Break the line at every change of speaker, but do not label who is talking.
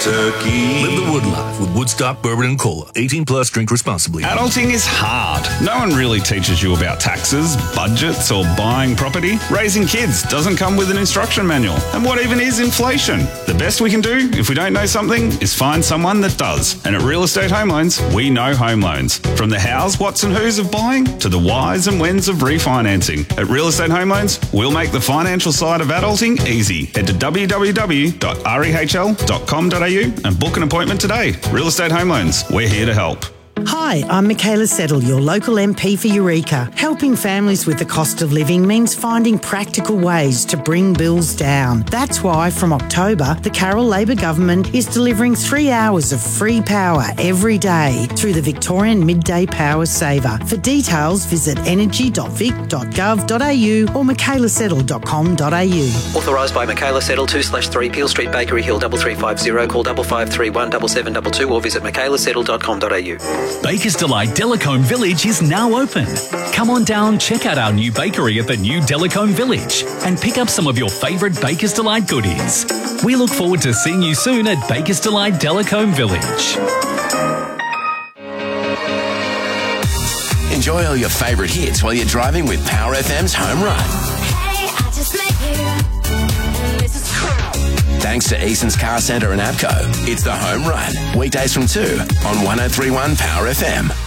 turkey.
Live the wood life with Woodstock Bourbon and Cola. 18 plus, drink responsibly.
Adulting is hard. No one really teaches you about taxes, budgets, or buying property. Raising kids doesn't come with an instruction manual. And what even is inflation? The best we can do, if we don't know something, is find someone that does. And at Real Estate Home Loans, we know home loans. From the hows, whats and whos of buying to the whys and whens of refinancing. At Real Estate Home Loans, we'll make the financial side of adulting easy. Head to www.rehl.com.au and book an appointment today. Real Estate Home Loans, we're here to help.
Hi, I'm Michaela Settle, your local MP for Eureka. Helping families with the cost of living means finding practical ways to bring bills down. That's why from October, the Carroll Labor Government is delivering 3 hours of free power every day through the Victorian Midday Power Saver. For details, visit energy.vic.gov.au or michaelasettle.com.au.
Authorised by Michaela Settle, 2/3 Peel Street, Bakery Hill, 3350, call 5531 7722 or visit michaelasettle.com.au.
Baker's Delight Delacombe Village is now open. Come on down, check out our new bakery at the new Delacombe Village and pick up some of your favourite Baker's Delight goodies. We look forward to seeing you soon at Baker's Delight Delacombe Village.
Enjoy all your favourite hits while you're driving with Power FM's Home Run.
Hey, I just met you. This is
Thanks to Eason's Car Centre and APCO, it's the Home Run. Weekdays from 2 on 103.1 Power FM.